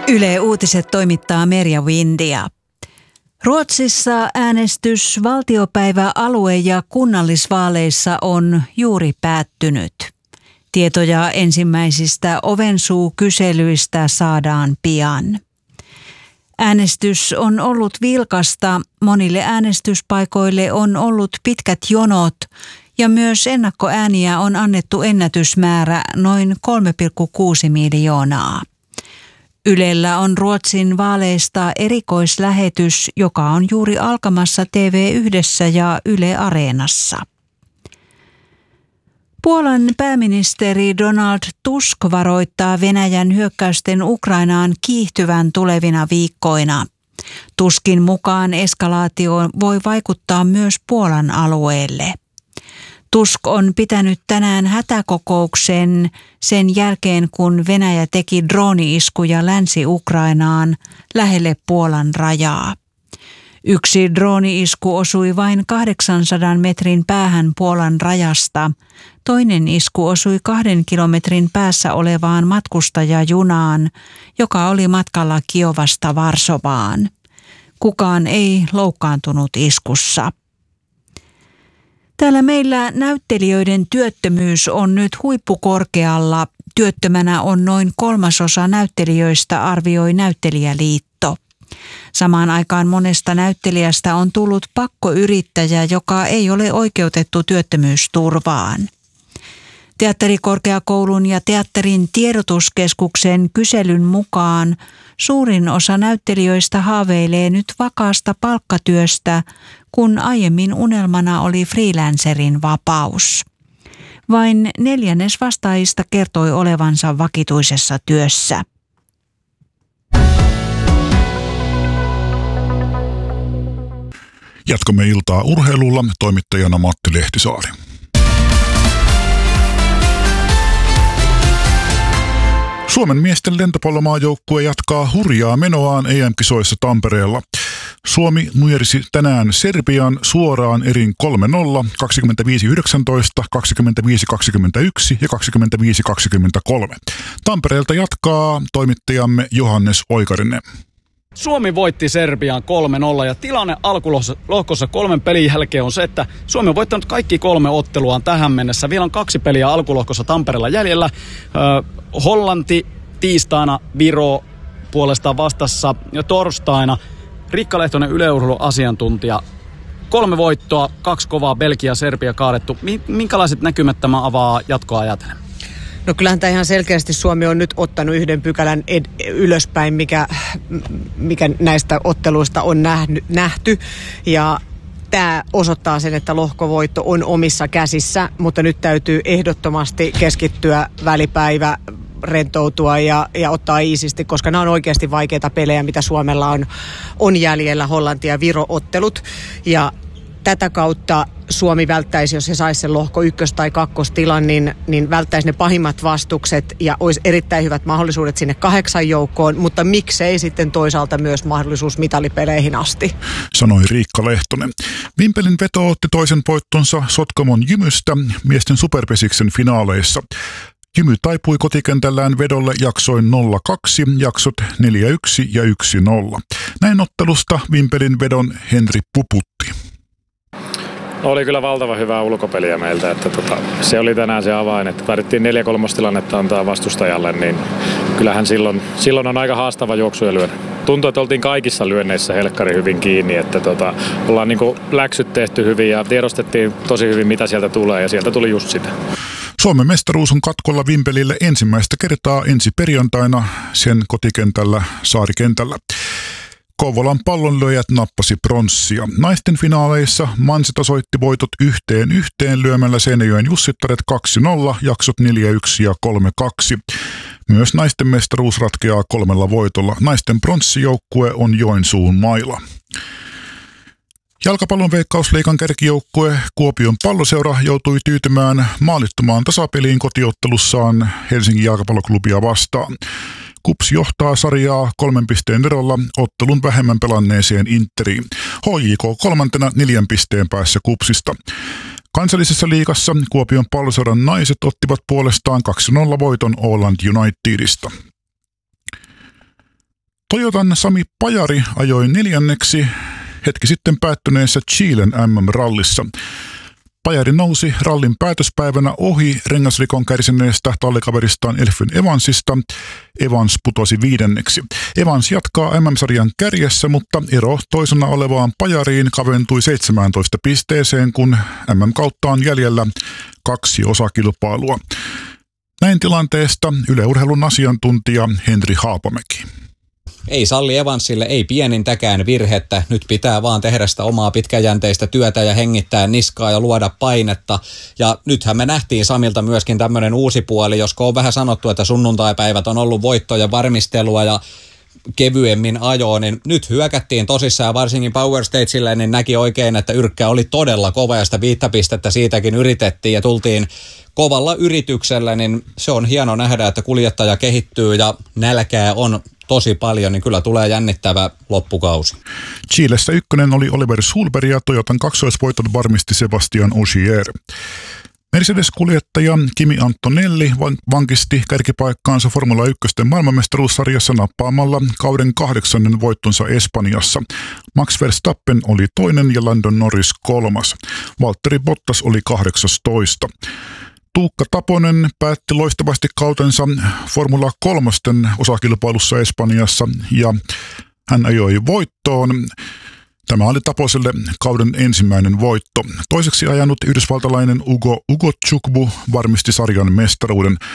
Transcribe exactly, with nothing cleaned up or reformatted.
Yle Uutiset toimittaa Merja Windia. Ruotsissa äänestys valtiopäivä-, alue- ja kunnallisvaaleissa on juuri päättynyt. Tietoja ensimmäisistä ovensuukyselyistä saadaan pian. Äänestys on ollut vilkasta, monille äänestyspaikoille on ollut pitkät jonot ja myös ennakkoääniä on annettu ennätysmäärä noin kolme pilkku kuusi miljoonaa. Ylellä on Ruotsin vaaleista erikoislähetys, joka on juuri alkamassa T V yhdessä ja Yle Areenassa. Puolan pääministeri Donald Tusk varoittaa Venäjän hyökkäysten Ukrainaan kiihtyvän tulevina viikkoina. Tuskin mukaan eskalaatio voi vaikuttaa myös Puolan alueelle. Tusk on pitänyt tänään hätäkokouksen sen jälkeen, kun Venäjä teki drooni-iskuja Länsi-Ukrainaan lähelle Puolan rajaa. Yksi drooni-isku osui vain kahdeksansadan metrin päähän Puolan rajasta. Toinen isku osui kahden kilometrin päässä olevaan matkustajajunaan, joka oli matkalla Kiovasta Varsovaan. Kukaan ei loukkaantunut iskussa. Täällä meillä näyttelijöiden työttömyys on nyt huippukorkealla. Työttömänä on noin kolmasosa näyttelijöistä, arvioi Näyttelijäliitto. Samaan aikaan monesta näyttelijästä on tullut pakkoyrittäjä, joka ei ole oikeutettu työttömyysturvaan. Teatterikorkeakoulun ja teatterin tiedotuskeskuksen kyselyn mukaan suurin osa näyttelijöistä haaveilee nyt vakaasta palkkatyöstä, kun aiemmin unelmana oli freelancerin vapaus. Vain neljännes vastaajista kertoi olevansa vakituisessa työssä. Jatkamme iltaa urheilulla, toimittajana Matti Lehtisaari. Suomen miesten lentopallomaajoukkue jatkaa hurjaa menoaan E M-kisoissa Tampereella. Suomi nujersi tänään Serbian suoraan erin kolme nolla, kaksikymmentäviisi yhdeksäntoista, kaksikymmentäviisi kaksikymmentäyksi ja kaksikymmentäviisi kaksikymmentäkolme. Tampereelta jatkaa toimittajamme Johannes Oikarinen. Suomi voitti Serbian kolme nolla ja tilanne alkulohkossa kolmen pelin jälkeen on se, että Suomi on voittanut kaikki kolme otteluaan tähän mennessä. Vielä on kaksi peliä alkulohkossa Tampereella jäljellä. Ö, Hollanti tiistaina, Viro puolestaan vastassa ja torstaina. Rikka Lehtonen, Yle Urheilun asiantuntija. Kolme voittoa, kaksi kovaa, Belgia, Serbia kaadettu. Minkälaiset näkymät tämä avaa jatkoa ajatellen? No kyllähän tämä ihan selkeästi Suomi on nyt ottanut yhden pykälän ed- ylöspäin, mikä, mikä näistä otteluista on nähny, nähty. Ja tämä osoittaa sen, että lohkovoitto on omissa käsissä, mutta nyt täytyy ehdottomasti keskittyä välipäivä, rentoutua ja, ja ottaa iisisti, koska nämä on oikeasti vaikeita pelejä, mitä Suomella on, on jäljellä, Hollanti- ja Viro-ottelut. Ja tätä kautta Suomi välttäisi, jos he saisi sen lohko ykkös- tai kakkostilan, niin, niin välttäisi ne pahimmat vastukset ja olisi erittäin hyvät mahdollisuudet sinne kahdeksan joukkoon, mutta miksei sitten toisaalta myös mahdollisuus mitalipeleihin asti. Sanoi Riikka Lehtonen. Vimpelin veto otti toisen voittonsa Sotkamon Jymystä miesten superpesiksen finaaleissa. Jymy taipui kotikentällään vedolle jaksoin nolla kaksi, jaksot neljä yksi ja yksi nolla. Näin ottelusta Vimpelin vedon Henri Puputti. No, oli kyllä valtavan hyvää ulkopeliä meiltä, että tota, se oli tänään se avain, että tarvittiin neljä kolmostilannetta antaa vastustajalle, niin kyllähän silloin, silloin on aika haastava juoksu ja lyödä. Tuntuu, että oltiin kaikissa lyönneissä helkkari hyvin kiinni, että tota, ollaan niinku läksyt tehty hyvin ja tiedostettiin tosi hyvin, mitä sieltä tulee ja sieltä tuli just sitä. Suomen mestaruus on katkolla Vimpelille ensimmäistä kertaa ensi perjantaina sen kotikentällä Saarikentällä. Kouvolan pallonlyöjät nappasi pronssia. Naisten finaaleissa Mansi tasoitti voitot yhteen yhteen lyömällä Seinäjoen Jussittaret kaksi nolla, jaksot neljä yksi ja kolme kaksi. Myös naisten mestaruus ratkeaa kolmella voitolla. Naisten pronssijoukkue on Joensuun Maila. Jalkapallon Veikkausliigan kärkijoukkue Kuopion Palloseura joutui tyytymään maalittomaan tasapeliin kotiottelussaan Helsingin jalkapalloklubia vastaan. KuPS johtaa sarjaa kolmen pisteen erolla ottelun vähemmän pelanneeseen Interiin. H J K kolmantena neljän pisteen päässä KuPSista. Kansallisessa liigassa Kuopion Palloseuran naiset ottivat puolestaan kaksi nolla voiton Åland Unitedista. Toyotan Sami Pajari ajoi neljänneksi hetki sitten päättyneessä Chilen M M-rallissa. Pajari nousi rallin päätöspäivänä ohi rengasrikon kärsineestä tallikaveristaan Elfyn Evansista. Evans putosi viidenneksi. Evans jatkaa M M-sarjan kärjessä, mutta ero toisena olevaan Pajariin kaventui seitsemääntoista pisteeseen, kun M M-kautta on jäljellä kaksi osakilpailua. Näin tilanteesta Yle Urheilun asiantuntija Henri Haapamäki. Ei salli Evansille, ei pienintäkään virhettä. Nyt pitää vaan tehdä sitä omaa pitkäjänteistä työtä ja hengittää niskaa ja luoda painetta. Ja nythän me nähtiin Samilta myöskin tämmöinen uusi puoli, josko on vähän sanottu, että sunnuntaipäivät on ollut voittojen varmistelua ja kevyemmin ajoa, niin nyt hyökättiin tosissaan, varsinkin Power Stagelle, niin näki oikein, että yrkkä oli todella kova ja sitä viittä pistettä siitäkin yritettiin ja tultiin kovalla yrityksellä, niin se on hieno nähdä, että kuljettaja kehittyy ja nälkää on tosi paljon, niin kyllä tulee jännittävä loppukausi. Chilessä ykkönen oli Oliver Sulberg ja Toyotan kaksoisvoiton varmisti Sebastian Ogier. Mercedes-kuljettaja Kimi Antonelli vankisti kärkipaikkaansa Formula yksi maailmanmestaruussarjassa nappaamalla kauden kahdeksannen voittonsa Espanjassa. Max Verstappen oli toinen ja Lando Norris kolmas. Valtteri Bottas oli kahdeksastoista. Tuukka Taponen päätti loistavasti kautensa Formula kolmosten osakilpailussa Espanjassa ja hän ajoi voittoon. Tämä oli Taposelle kauden ensimmäinen voitto. Toiseksi ajanut yhdysvaltalainen Ugo Ugochukwu varmisti sarjan mestaruuden.